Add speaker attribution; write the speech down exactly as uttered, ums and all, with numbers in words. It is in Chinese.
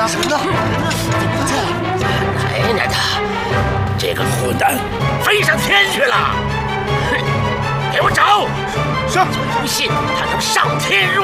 Speaker 1: 人呢？人呢？怎么不见了？
Speaker 2: 奶奶的，这个混蛋飞上天去了！哼，给我找！
Speaker 1: 是。
Speaker 2: 不信他能上天入